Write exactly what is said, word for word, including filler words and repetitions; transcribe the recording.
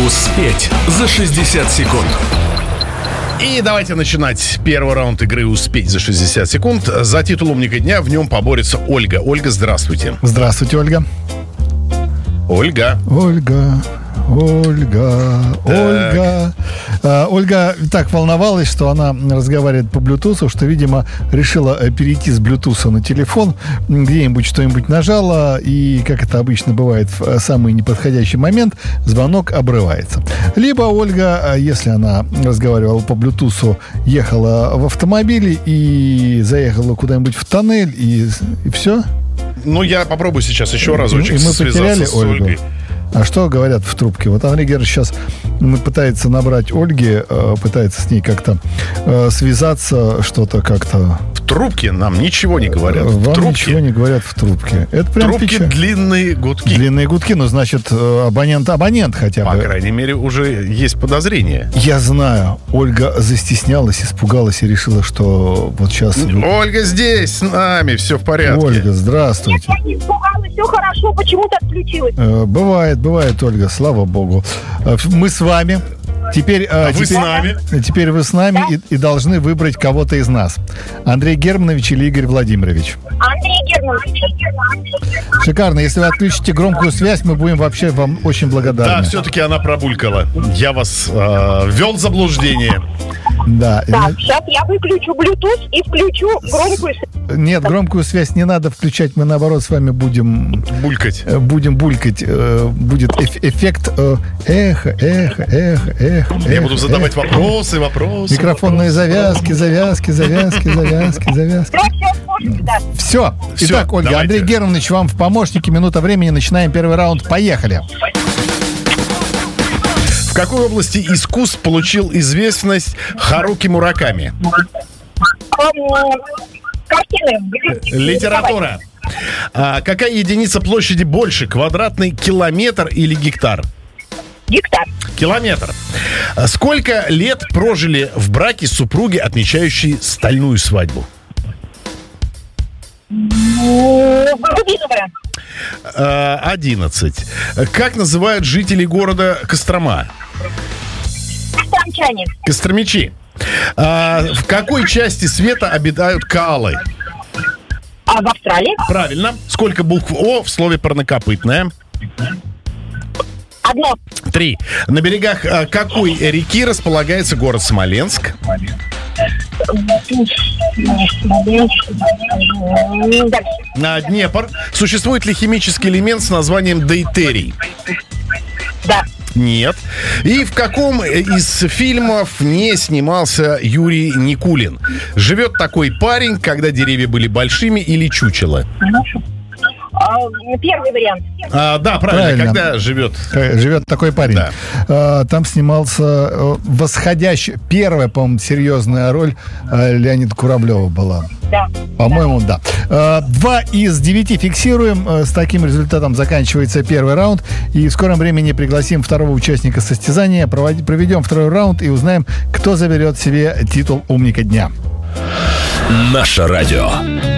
Успеть за шестьдесят секунд. И давайте начинать первый раунд игры «Успеть за шестьдесят секунд». За титул умника дня в нем поборется Ольга. Ольга, здравствуйте. Здравствуйте, Ольга. Ольга. Ольга. Ольга, так. Ольга. А, Ольга так волновалась, что она разговаривает по блютусу, что, видимо, решила перейти с блютуса на телефон, где-нибудь что-нибудь нажала, и, как это обычно бывает в самый неподходящий момент, звонок обрывается. Либо Ольга, если она разговаривала по блютусу, ехала в автомобиле и заехала куда-нибудь в тоннель, и, и все. Ну, я попробую сейчас еще разочек и мы связаться потеряли с Ольгу. Ольгой. А что говорят в трубке? Вот Андрей Георгиевич сейчас пытается набрать Ольги, пытается с ней как-то связаться, что-то как-то... В трубке нам ничего не говорят. Вам в трубке. ничего не говорят в трубке. Это прям трубки печаль. Длинные гудки. Длинные гудки, ну, значит, абонент абонент хотя бы. По крайней мере, уже есть подозрение. Я знаю. Ольга застеснялась, испугалась и решила, что вот сейчас... Ольга здесь, с нами, все в порядке. Ольга, здравствуйте. Я не испугалась, все хорошо, почему-то отключилась. Бывает, бывает, Ольга, слава богу. Мы с вами. Теперь, а теперь, вы с нами. Теперь вы с нами и, и должны выбрать кого-то из нас. Андрей Германович или Игорь Владимирович? Андрей Германович. Шикарно. Если вы отключите громкую связь, мы будем вообще вам очень благодарны. Да, все-таки она пробулькала. Я вас э, ввел в заблуждение. Да. Так, сейчас я выключу Bluetooth и включу громкую связь. Нет, громкую связь не надо включать. Мы, наоборот, с вами будем... Булькать. Будем булькать. Будет эф- эффект эхо, эхо, эхо, эхо. Я эхо, буду задавать эхо. вопросы, вопросы. Микрофонные вопросы, завязки, завязки, завязки, завязки, завязки. Да, все, можете, да. Все. Всё, Итак, Ольга, давайте. Андрей Германович, вам в помощники. Минута времени. Начинаем первый раунд. Поехали. В какой области искусств получил известность Харуки Мураками? Картины. Литература. А, какая единица площади больше? Квадратный километр или гектар? Гектар. Километр. А сколько лет прожили в браке супруги, отмечающие стальную свадьбу? Рубиновая. А, одиннадцать. Как называют жителей города Кострома? Костромчане. Костромичи. А, в какой части света обитают коалы? А в Австралии? Правильно. Сколько букв О в слове парнокопытная? Одно. Три. На берегах а, какой реки располагается город Смоленск? Дальше. На Днепр. Существует ли химический элемент с названием дейтерий? Да. Нет. И в каком из фильмов не снимался Юрий Никулин? Живет такой парень, когда деревья были большими, или чучело? А, первый вариант. А, да, правильно, Правильно. Когда живет. Живет такой парень. Да. А, Там снимался э, восходящий. Первая, по-моему, серьезная роль э, Леонида Куравлева была. Да. По-моему, да. А, Два из девяти фиксируем. Э, С таким результатом заканчивается первый раунд. И в скором времени пригласим второго участника состязания. Проводи- Проведем второй раунд и узнаем, кто заберет себе титул умника дня. Наше радио.